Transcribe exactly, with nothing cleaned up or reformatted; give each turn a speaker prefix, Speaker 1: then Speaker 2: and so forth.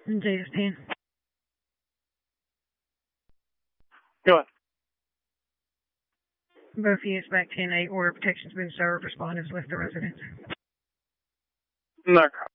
Speaker 1: Davis ten.
Speaker 2: Go ahead.
Speaker 1: Both units back ten eight, order protection's been served. Respondents left the residence.
Speaker 2: No problem.